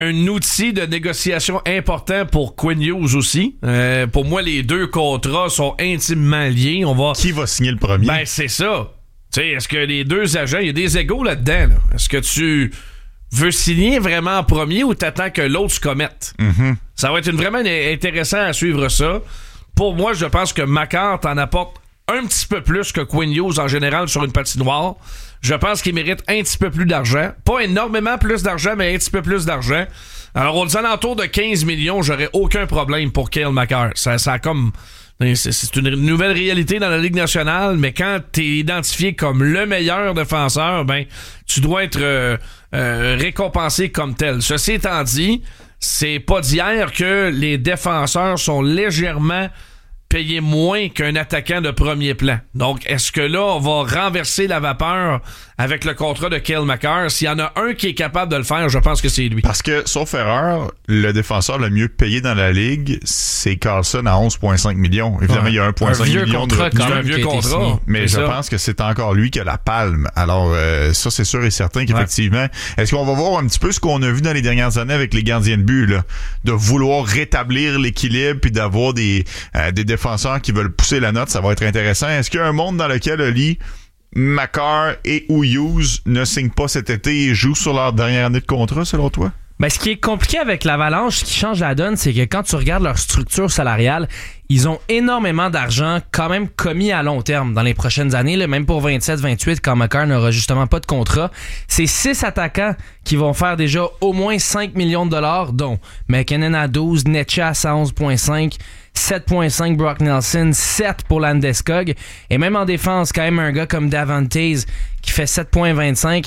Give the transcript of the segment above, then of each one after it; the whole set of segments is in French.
un outil de négociation important pour Quinn Hughes aussi. Pour moi, les deux contrats sont intimement liés. Qui va signer le premier? Ben, c'est ça. Tu sais, est-ce que les deux agents, il y a des égos là-dedans, là? Est-ce que tu veux signer vraiment en premier ou t'attends que l'autre se commette? Mm-hmm. Ça va être vraiment intéressant à suivre ça. Pour moi, je pense que Makar t'en apporte un petit peu plus que Quinn Hughes en général sur une patinoire. Je pense qu'il mérite un petit peu plus d'argent. Pas énormément plus d'argent, mais un petit peu plus d'argent. Alors, aux alentours de 15 millions, j'aurais aucun problème pour Cale Makar. Ça comme... C'est une nouvelle réalité dans la Ligue nationale, mais quand t'es identifié comme le meilleur défenseur, ben tu dois être récompensé comme tel. Ceci étant dit, c'est pas d'hier que les défenseurs sont légèrement payés moins qu'un attaquant de premier plan. Donc, est-ce que là, on va renverser la vapeur avec le contrat de Cale Makar? S'il y en a un qui est capable de le faire, je pense que c'est lui. Parce que, sauf erreur, le défenseur le mieux payé dans la Ligue, c'est Carlson à 11,5 millions. Évidemment, il y a 1,5 million de retenue. C'est un vieux contrat. Mais je pense que c'est encore lui qui a la palme. Alors, ça, c'est sûr et certain qu'effectivement, est-ce qu'on va voir un petit peu ce qu'on a vu dans les dernières années avec les gardiens de but, là, de vouloir rétablir l'équilibre puis d'avoir des défenseurs qui veulent pousser la note, ça va être intéressant. Est-ce qu'il y a un monde dans lequel Oli, Makar et Hughes ne signent pas cet été et jouent sur leur dernière année de contrat, selon toi? Ben, ce qui est compliqué avec l'Avalanche, ce qui change la donne, c'est que quand tu regardes leur structure salariale, ils ont énormément d'argent quand même commis à long terme dans les prochaines années, là, même pour 27-28, quand Makar n'aura justement pas de contrat. C'est 6 attaquants qui vont faire déjà au moins 5 millions de dollars, dont McKinnon à 12, Netchas à 11,5, 7,5 Brock Nelson, 7 pour Landeskog. Et même en défense, quand même un gars comme Davantes qui fait 7,25.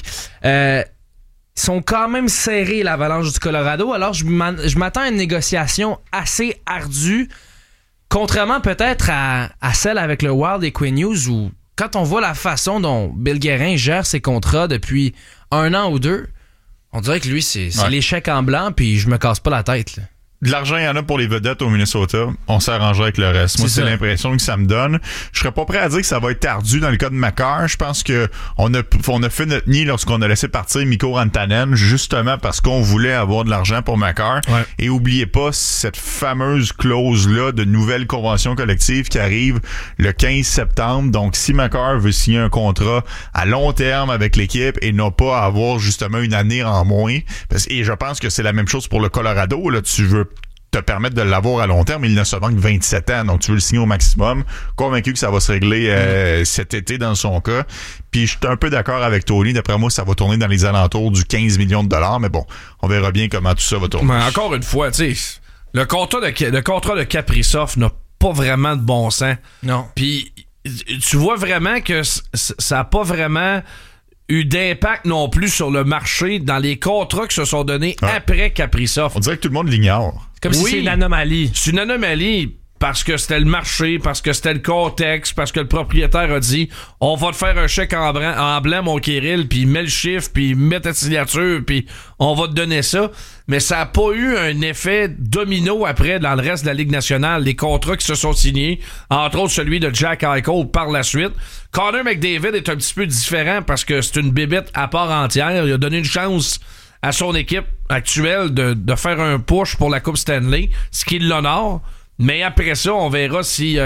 Ils sont quand même serrés, l'Avalanche du Colorado. Alors, je m'attends à une négociation assez ardue, contrairement peut-être à celle avec le Wild et Quinn Hughes, où quand on voit la façon dont Bill Guérin gère ses contrats depuis 1 an ou 2, on dirait que lui, c'est l'échec en blanc, puis je me casse pas la tête, là. De l'argent, il y en a pour les vedettes au Minnesota. On s'arrangerait avec le reste. Moi, c'est l'impression que ça me donne. Je serais pas prêt à dire que ça va être ardu dans le cas de Makar. Je pense que on a fait notre nid lorsqu'on a laissé partir Mikko Rantanen, justement parce qu'on voulait avoir de l'argent pour Makar. Ouais. Et oubliez pas cette fameuse clause-là de nouvelle convention collective qui arrive le 15 septembre. Donc, si Makar veut signer un contrat à long terme avec l'équipe et n'a pas à avoir justement une année en moins, et je pense que c'est la même chose pour le Colorado, là, tu veux te permettre de l'avoir à long terme, il ne se manque 27 ans, donc tu veux le signer au maximum. Convaincu que ça va se régler cet été dans son cas. Puis je suis un peu d'accord avec Tony, d'après moi, ça va tourner dans les alentours du 15 millions de dollars, mais bon, on verra bien comment tout ça va tourner. Mais encore une fois, tu sais, le contrat de Kaprizov n'a pas vraiment de bon sens. Non. Puis tu vois vraiment que ça n'a pas vraiment eu d'impact non plus sur le marché dans les contrats qui se sont donnés après Kaprizov. On dirait que tout le monde l'ignore. Comme si c'est une anomalie. C'est une anomalie parce que c'était le marché, parce que c'était le contexte, parce que le propriétaire a dit « On va te faire un chèque en blanc, mon Kirill, puis mets le chiffre, puis mets ta signature, puis on va te donner ça. » Mais ça n'a pas eu un effet domino après dans le reste de la Ligue nationale. Les contrats qui se sont signés, entre autres celui de Jack Eichel par la suite. Connor McDavid est un petit peu différent parce que c'est une bébête à part entière. Il a donné une chance à son équipe actuelle de faire un push pour la Coupe Stanley, ce qui l'honore. Mais après ça, on verra si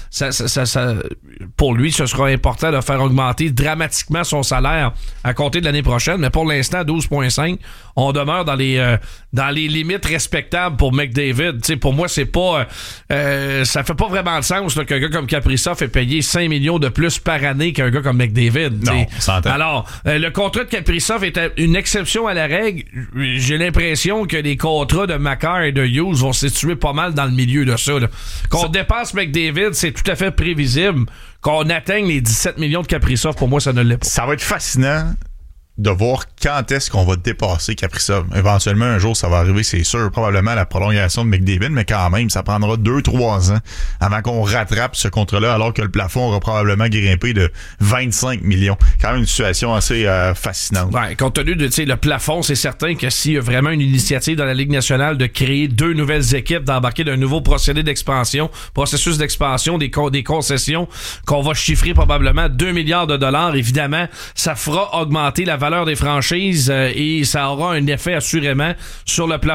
pour lui, ce sera important de faire augmenter dramatiquement son salaire à compter de l'année prochaine. Mais pour l'instant, 12,5, on demeure dans les limites respectables pour McDavid. T'sais, pour moi, c'est pas ça fait pas vraiment de sens là, qu'un gars comme Kaprizov ait payé 5 millions de plus par année qu'un gars comme McDavid. Non, s'entend. Alors, le contrat de Kaprizov est une exception à la règle. J'ai l'impression que les contrats de Makar et de Hughes vont se situer pas mal dans le milieu de ça. Là. Qu'on dépasse McDavid, c'est tout à fait prévisible. Qu'on atteigne les 17 millions de Kaprizov, pour moi, ça ne l'est pas. Ça va être fascinant de voir quand est-ce qu'on va dépasser Kaprizov. Éventuellement, un jour, ça va arriver, c'est sûr. Probablement la prolongation de McDavid, mais quand même, ça prendra 2-3 ans avant qu'on rattrape ce contrat-là, alors que le plafond aura probablement grimpé de 25 millions. Quand même une situation assez fascinante. Ouais, compte tenu de le plafond, c'est certain que s'il y a vraiment une initiative dans la Ligue nationale de créer 2 nouvelles équipes, d'embarquer d'un nouveau processus d'expansion, des concessions, qu'on va chiffrer probablement 2 milliards de dollars, évidemment, ça fera augmenter la valeur valeur des franchises et ça aura un effet assurément sur le plafond